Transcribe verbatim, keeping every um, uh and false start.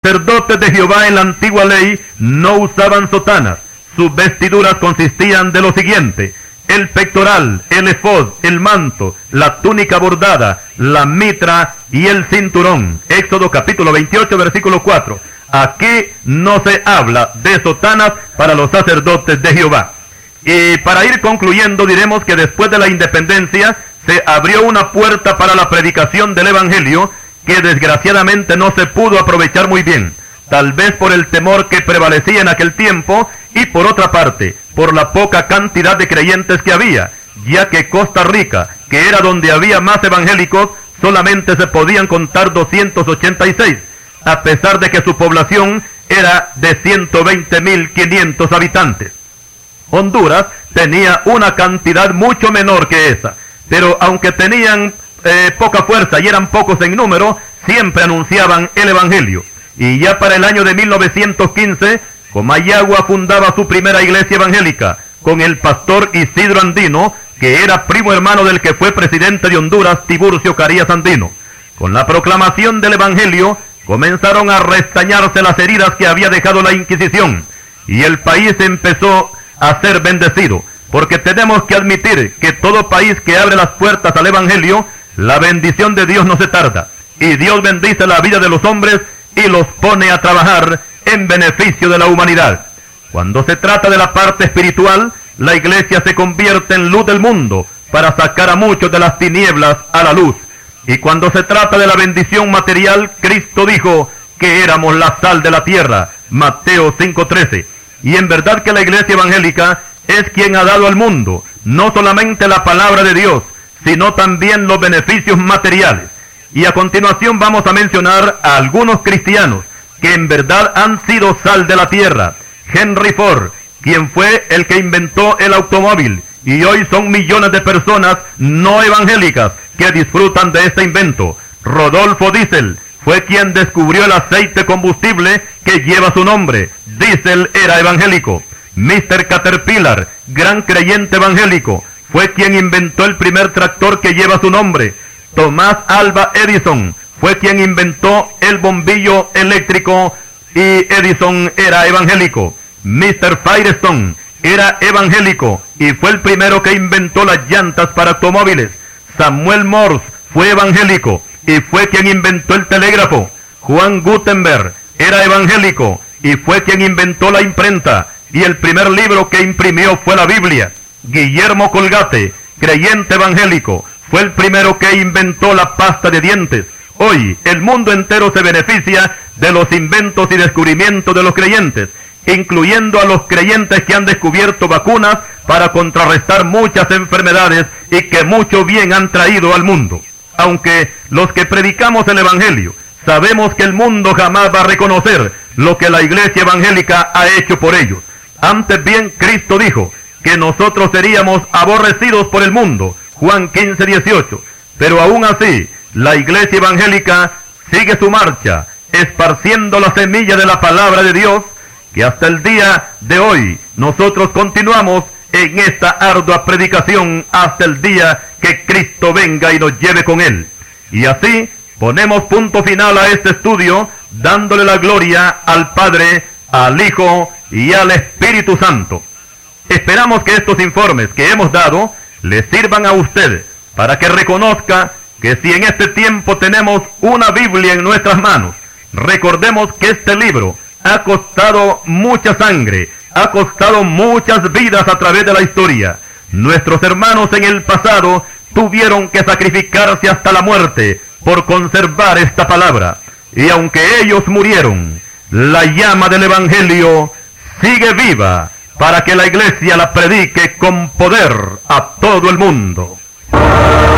sacerdotes de Jehová en la antigua ley no usaban sotanas. Sus vestiduras consistían de lo siguiente: el pectoral, el efod, el manto, la túnica bordada, la mitra y el cinturón. Éxodo capítulo veintiocho, versículo cuatro. Aquí no se habla de sotanas para los sacerdotes de Jehová. Y para ir concluyendo, diremos que después de la independencia se abrió una puerta para la predicación del Evangelio que desgraciadamente no se pudo aprovechar muy bien, tal vez por el temor que prevalecía en aquel tiempo y por otra parte, por la poca cantidad de creyentes que había, ya que Costa Rica, que era donde había más evangélicos, solamente se podían contar doscientos ochenta y seis, a pesar de que su población era de ciento veinte mil quinientos habitantes. Honduras tenía una cantidad mucho menor que esa, pero aunque tenían eh, poca fuerza y eran pocos en número, siempre anunciaban el Evangelio. Y ya para el año de mil novecientos quince, Comayagua fundaba su primera iglesia evangélica, con el pastor Isidro Andino, que era primo hermano del que fue presidente de Honduras, Tiburcio Carías Andino. Con la proclamación del Evangelio, comenzaron a restañarse las heridas que había dejado la Inquisición, y el país empezó a ser bendecido, porque tenemos que admitir que todo país que abre las puertas al Evangelio, la bendición de Dios no se tarda, y Dios bendice la vida de los hombres y los pone a trabajar en beneficio de la humanidad. Cuando se trata de la parte espiritual, la iglesia se convierte en luz del mundo para sacar a muchos de las tinieblas a la luz. Y cuando se trata de la bendición material, Cristo dijo que éramos la sal de la tierra, Mateo cinco trece. Y en verdad que la iglesia evangélica es quien ha dado al mundo no solamente la palabra de Dios, sino también los beneficios materiales. Y a continuación vamos a mencionar a algunos cristianos que en verdad han sido sal de la tierra. Henry Ford, quien fue el que inventó el automóvil, y hoy son millones de personas no evangélicas que disfrutan de este invento. Rodolfo Diesel fue quien descubrió el aceite combustible que lleva su nombre. Diesel era evangélico. mister Caterpillar, gran creyente evangélico, fue quien inventó el primer tractor que lleva su nombre. Tomás Alva Edison fue quien inventó el bombillo eléctrico y Edison era evangélico. mister Firestone era evangélico y fue el primero que inventó las llantas para automóviles. Samuel Morse fue evangélico y fue quien inventó el telégrafo. Juan Gutenberg era evangélico y fue quien inventó la imprenta, y el primer libro que imprimió fue la Biblia. Guillermo Colgate, creyente evangélico, fue el primero que inventó la pasta de dientes. Hoy el mundo entero se beneficia de los inventos y descubrimientos de los creyentes, incluyendo a los creyentes que han descubierto vacunas para contrarrestar muchas enfermedades y que mucho bien han traído al mundo. Aunque los que predicamos el Evangelio sabemos que el mundo jamás va a reconocer lo que la iglesia evangélica ha hecho por ellos. Antes bien, Cristo dijo que nosotros seríamos aborrecidos por el mundo, Juan quince dieciocho, pero aún así, la iglesia evangélica sigue su marcha, esparciendo la semilla de la palabra de Dios, que hasta el día de hoy nosotros continuamos en esta ardua predicación hasta el día que Cristo venga y nos lleve con Él. Y así ponemos punto final a este estudio, dándole la gloria al Padre, al Hijo y al Espíritu Santo. Esperamos que estos informes que hemos dado le sirvan a usted para que reconozca que si en este tiempo tenemos una Biblia en nuestras manos, recordemos que este libro ha costado mucha sangre, ha costado muchas vidas a través de la historia. Nuestros hermanos en el pasado tuvieron que sacrificarse hasta la muerte por conservar esta palabra. Y aunque ellos murieron, la llama del Evangelio sigue viva para que la iglesia la predique con poder a todo el mundo.